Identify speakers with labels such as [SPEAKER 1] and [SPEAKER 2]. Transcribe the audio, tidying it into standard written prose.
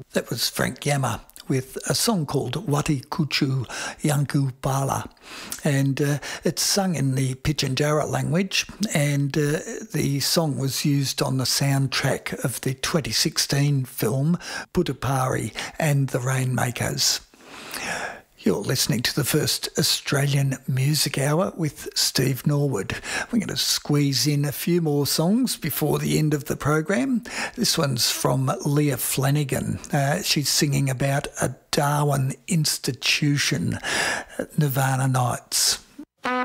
[SPEAKER 1] That was Frank Yammer with a song called Wati Kuchu Yanku Pala. And it's sung in the Pitjantjatjara language, and the song was used on the soundtrack of the 2016 film Puttapari and the Rainmakers. You're listening to the first Australian Music Hour with Steve Norwood. We're going to squeeze in a few more songs before the end of the program. This one's from Leah Flanagan. She's singing about a Darwin institution, Nirvana Nights.